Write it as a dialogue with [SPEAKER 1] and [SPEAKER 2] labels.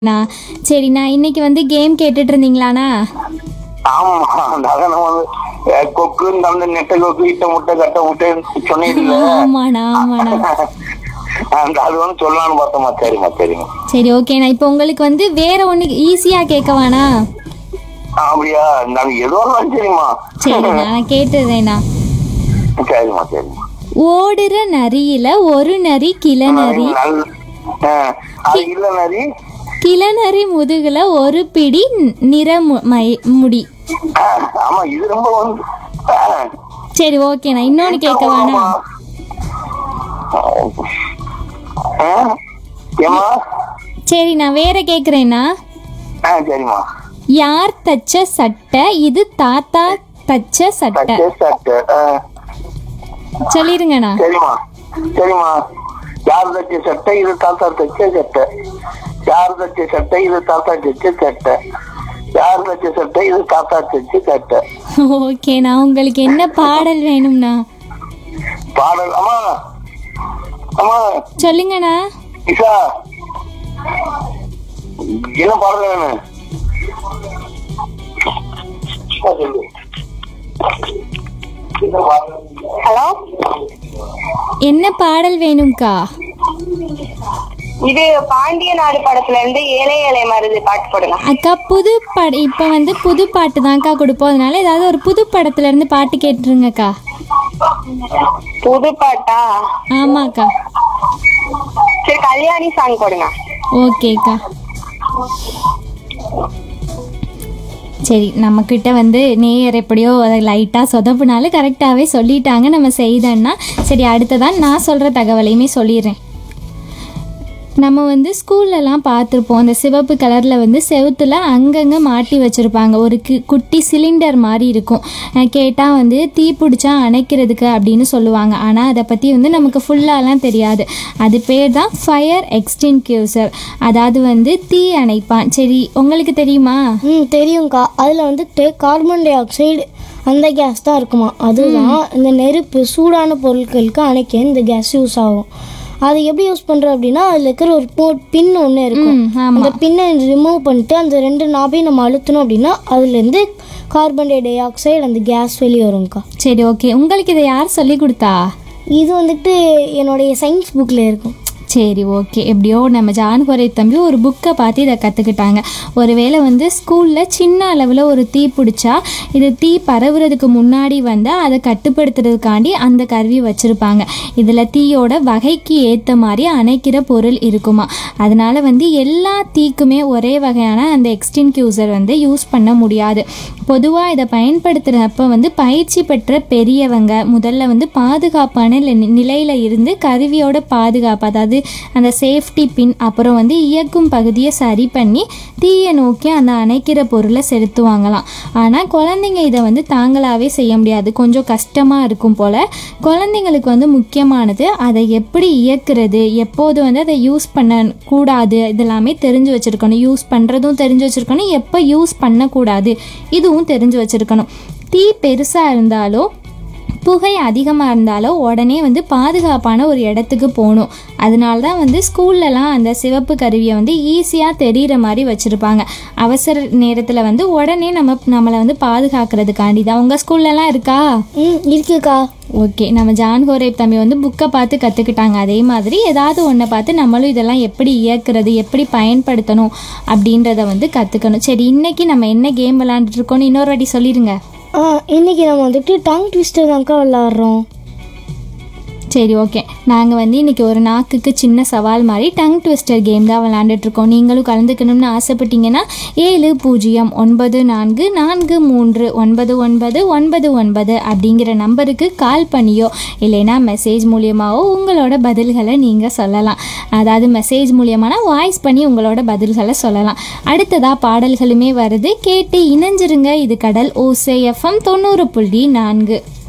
[SPEAKER 1] நான் சரிண்ணா இன்னைக்கு வந்து கேம் கேட்டுட்டு இருந்தீங்களாண்ணா?
[SPEAKER 2] ஆமா, அதான் நம்ம வந்து கொக்கு இந்த நெட்டை கொக்கு இட்ட முட்டை கட்ட முட்டை சொன்னீங்கல்ல.
[SPEAKER 1] ஆமாண்ணா ஆமாண்ணா.
[SPEAKER 2] அது வந்து சொல்லலாம்னு பார்த்தோமா. சரிம்மா சரிம்மா.
[SPEAKER 1] சரி ஓகேண்ணா. இப்போ உங்களுக்கு வந்து வேற ஒன்று ஈஸியாக கேட்கவாண்ணா?
[SPEAKER 2] அப்படியா? நான் ஏதோ ஒன்று சரிம்மா.
[SPEAKER 1] சரிண்ணா நான் கேட்டுறேண்ணா.
[SPEAKER 2] சரிம்மா சரிம்மா.
[SPEAKER 1] ஓடுற நரியில ஒரு நரி கிளநரி,
[SPEAKER 2] அது இல்ல நரி.
[SPEAKER 1] கிளநரி முதுகுல ஒரு பிடி முடி.
[SPEAKER 2] ஆமா, இது ரொம்ப வந்து
[SPEAKER 1] சரி ஓகேண்ணா இன்னொன்னு கேட்கவாண்ணா?
[SPEAKER 2] ஏமா?
[SPEAKER 1] சரி நான் வேற கேட்குறேண்ணா.
[SPEAKER 2] சரிம்மா.
[SPEAKER 1] யார் தச்ச சட்டை இது தாத்தா தச்ச சட்டை? சொல்லிருங்கண்ணா.
[SPEAKER 2] சரிம்மா சரிம்மா. யார் தச்ச சட்டை இது தாத்தா தச்ச சட்டை. யார் தச்ச சட்டை இது தாத்தா தச்ச சட்டை. யார் தச்ச சட்டை இது தாத்தா தச்ச சட்டை.
[SPEAKER 1] ஓகேண்ணா உங்களுக்கு என்ன பாடல் வேணும்ண்ணா?
[SPEAKER 2] பாடல் அம்மா அம்மா
[SPEAKER 1] சொல்லுங்கண்ணா.
[SPEAKER 2] இசா, என்ன பாடல் வேணும்?
[SPEAKER 3] ஹலோ,
[SPEAKER 1] என்ன பாடல் வேணும்க்கா?
[SPEAKER 3] இது பாண்டிய நாடு படத்துல இருந்து ஏழை ஏழை மருது பாட்டு போடுங்க.
[SPEAKER 1] அக்கா புது இப்போ வந்து புது பாட்டு தான்க்கா கொடுப்போம். அதனால ஏதாவது ஒரு புது படத்துல இருந்து பாட்டு கேட்டுருங்கக்கா.
[SPEAKER 3] புது பாட்டா?
[SPEAKER 1] ஆமாக்கா.
[SPEAKER 3] சரி, கல்யாணி சாங் போடுங்க.
[SPEAKER 1] ஓகேக்கா. சரி நம்மக்கிட்ட வந்து நேயர் எப்படியோ அதை லைட்டாக சொதப்புனாலும் கரெக்டாகவே சொல்லிட்டாங்க நம்ம செய்தோன்னா. சரி அடுத்ததான் நான் சொல்கிற தகவலையுமே சொல்லிடுறேன். நம்ம வந்து ஸ்கூல்லலாம் பார்த்துருப்போம், அந்த சிவப்பு கலரில் வந்து செவுத்தில் அங்கங்கே மாட்டி வச்சுருப்பாங்க ஒரு குட்டி சிலிண்டர் மாதிரி இருக்கும். கேட்டால் வந்து தீ பிடிச்சா அணைக்கிறதுக்கு அப்படின்னு சொல்லுவாங்க. ஆனால் அதை பற்றி வந்து நமக்கு ஃபுல்லாலாம் தெரியாது. அது பேர் தான் ஃபயர் எக்ஸ்டிங்க்யூசர், அதாவது வந்து தீ அணைப்பான். சரி உங்களுக்கு தெரியுமா?
[SPEAKER 4] தெரியும்க்கா. அதில் வந்துட்டு கார்பன் டை ஆக்சைடு அந்த கேஸ் தான் இருக்குமா. அதுதான் இந்த நெருப்பு சூடான பொருட்களுக்கு அணைக்க இந்த கேஸ் யூஸ் ஆகும். அது எப்படி யூஸ் பண்ணுறோம் அப்படின்னா, அதில் இருக்கிற ஒரு பின் ஒன்று இருக்கும். அந்த பின்னை ரிமூவ் பண்ணிட்டு அந்த ரெண்டு நாபையும் நம்ம அழுத்தணும் அப்படின்னா அதுலேருந்து கார்பன் டை ஆக்சைடு அந்த கேஸ் வெளியே வரும்க்கா.
[SPEAKER 1] சரி ஓகே. உங்களுக்கு இதை யார் சொல்லி கொடுத்தா?
[SPEAKER 4] இது வந்துட்டு என்னுடைய சயின்ஸ் புக்கில் இருக்கும்.
[SPEAKER 1] சரி ஓகே. எப்படியோ நம்ம ஜான்கோரை தம்பி ஒரு புக்கை பார்த்து இதை கற்றுக்கிட்டாங்க. ஒருவேளை வந்து ஸ்கூலில் சின்ன அளவில் ஒரு தீ பிடிச்சா இது தீ பரவுறதுக்கு முன்னாடி வந்து அதை கட்டுப்படுத்துறதுக்காண்டி அந்த கருவி வச்சுருப்பாங்க. இதில் தீயோட வகைக்கு ஏற்ற மாதிரி அணைக்கிற பொருள் இருக்குமா. அதனால் வந்து எல்லா தீக்குமே ஒரே வகையான அந்த எக்ஸ்டிங்க்யூசர் வந்து யூஸ் பண்ண முடியாது. பொதுவாக இதை பயன்படுத்துகிறப்ப வந்து பயிற்சி பெற்ற பெரியவங்க முதல்ல வந்து பாதுகாப்பான நிலையில் இருந்து கருவியோட பாதுகாப்பு, அதாவது அந்த சேஃப்டி பின், அப்புறம் வந்து இயக்கும் பகுதியை சரி பண்ணி தீயை நோக்கி அந்த அணைக்கிற பொருளை செலுத்துவாங்களாம். ஆனால் குழந்தைங்க இதை வந்து தாங்களாகவே செய்ய முடியாது, கொஞ்சம் கஷ்டமாக இருக்கும் போல். குழந்தைங்களுக்கு வந்து முக்கியமானது அதை எப்படி இயக்குறது, எப்போது வந்து அதை யூஸ் பண்ண கூடாது, இதெல்லாமே தெரிஞ்சு வச்சுருக்கணும். யூஸ் பண்ணுறதும் தெரிஞ்சு வச்சுருக்கணும், எப்போ யூஸ் பண்ணக்கூடாது இதுவும் தெரிஞ்சு வச்சுருக்கணும். தீ பெருசாக இருந்தாலோ புகை அதிகமாக இருந்தாலோ உடனே வந்து பாதுகாப்பான ஒரு இடத்துக்கு போகணும். அதனால தான் வந்து ஸ்கூல்லலாம் அந்த சிவப்பு கருவியை வந்து ஈஸியாக தெரிகிற மாதிரி வச்சுருப்பாங்க. அவசர நேரத்தில் வந்து உடனே நம்மளை வந்து பாதுகாக்கிறதுக்காண்டி தான். உங்கள் ஸ்கூல்லலாம் இருக்கா?
[SPEAKER 4] இருக்குக்கா.
[SPEAKER 1] ஓகே. நம்ம ஜான்கோரை தம்பி வந்து புக்கை பார்த்து கற்றுக்கிட்டாங்க. அதே மாதிரி ஏதாவது ஒன்றை பார்த்து நம்மளும் இதெல்லாம் எப்படி இயக்குறது, எப்படி பயன்படுத்தணும் அப்படின்றத வந்து கற்றுக்கணும். சரி இன்றைக்கி நம்ம என்ன கேம் விளாண்டுட்ருக்கோன்னு இன்னொரு வாட்டி சொல்லிடுங்க.
[SPEAKER 4] இன்றைக்கி நம்ம வந்துட்டு டங் ட்விஸ்டர் தான்க்கா விளாட்றோம்.
[SPEAKER 1] சரி ஓகே. நாங்கள் வந்து இன்றைக்கி ஒரு நாக்குக்கு சின்ன சவால் மாதிரி டங் ட்விஸ்டர் கேம் தான் விளாண்டுட்ருக்கோம். நீங்களும் கலந்துக்கணும்னு ஆசைப்பட்டீங்கன்னா 7094439999 அப்படிங்கிற நம்பருக்கு கால் பண்ணியோ இல்லைன்னா மெசேஜ் மூலியமாகவோ உங்களோட பதில்களை நீங்கள் சொல்லலாம். அதாவது மெசேஜ் மூலியமான வாய்ஸ் பண்ணி உங்களோட பதில்களை சொல்லலாம். அடுத்ததாக பாடல்களுமே வருது, கேட்டு இணைஞ்சிருங்க. இது கடல் ஓசை FM 90.4.